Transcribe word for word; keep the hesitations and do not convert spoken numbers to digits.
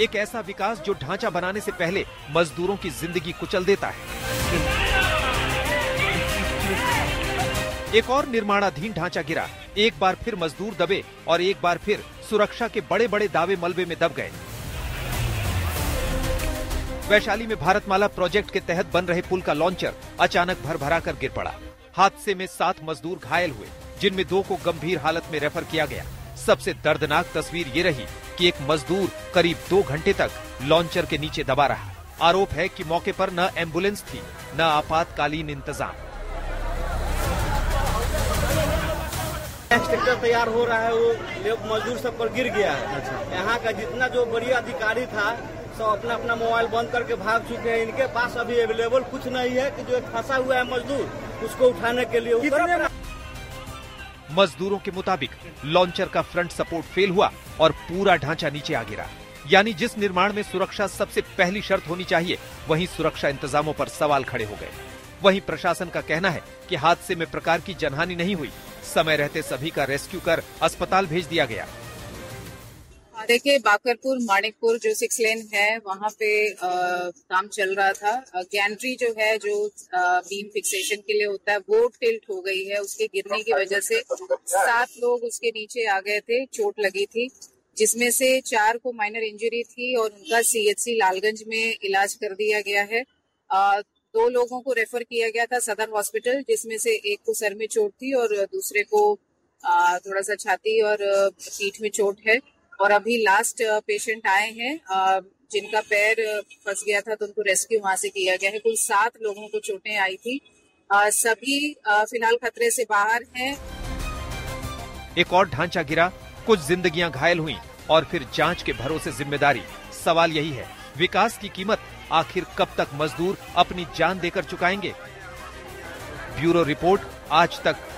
एक ऐसा विकास जो ढांचा बनाने से पहले मजदूरों की जिंदगी कुचल देता है। एक और निर्माणाधीन ढांचा गिरा, एक बार फिर मजदूर दबे और एक बार फिर सुरक्षा के बड़े बड़े दावे मलबे में दब गए। वैशाली में भारतमाला प्रोजेक्ट के तहत बन रहे पुल का लॉन्चर अचानक भर भरा कर गिर पड़ा। हादसे में सात मजदूर घायल हुए, जिनमें दो को गंभीर हालत में रेफर किया गया। सबसे दर्दनाक तस्वीर ये रही कि एक मजदूर करीब दो घंटे तक लॉन्चर के नीचे दबा रहा। आरोप है कि मौके पर न एम्बुलेंस थी, न आपातकालीन इंतजाम। स्ट्रक्चर तैयार हो रहा है, वो मजदूर सब पर गिर गया है। यहाँ का जितना जो बड़ी अधिकारी था सब अपना अपना मोबाइल बंद करके भाग चुके हैं। इनके पास अभी अवेलेबल कुछ नहीं है कि जो फंसा हुआ है मजदूर उसको उठाने के लिए। मजदूरों के मुताबिक लॉन्चर का फ्रंट सपोर्ट फेल हुआ और पूरा ढांचा नीचे आ गिरा। यानी जिस निर्माण में सुरक्षा सबसे पहली शर्त होनी चाहिए, वहीं सुरक्षा इंतजामों पर सवाल खड़े हो गए। वहीं प्रशासन का कहना है कि हादसे में प्रकार की जनहानि नहीं हुई। समय रहते सभी का रेस्क्यू कर अस्पताल भेज दिया गया। देखिए, बाकरपुर माणिकपुर जो सिक्स लेन है वहाँ पे आ, काम चल रहा था। गैंट्री जो है जो आ, बीम फिक्सेशन के लिए होता है वो टिल्ट हो गई है। उसके गिरने की वजह से सात लोग उसके नीचे आ गए थे, चोट लगी थी, जिसमें से चार को माइनर इंजरी थी और उनका सीएचसी लालगंज में इलाज कर दिया गया है। आ, दो लोगों को रेफर किया गया था सदर हॉस्पिटल, जिसमें से एक को सर में चोट थी और दूसरे को आ, थोड़ा सा छाती और पीठ में चोट है। और अभी लास्ट पेशेंट आए हैं जिनका पैर फंस गया था, तो उनको रेस्क्यू वहां से किया गया है। कुल सात लोगों को चोटें आई थी। आ, सभी आ, फिलहाल खतरे से बाहर हैं। एक और ढांचा गिरा, कुछ जिंदगियां घायल हुईं और फिर जांच के भरोसे जिम्मेदारी। सवाल यही है, विकास की कीमत आखिर कब तक मजदूर अपनी जान देकर चुकाएंगे? ब्यूरो रिपोर्ट, आज तक।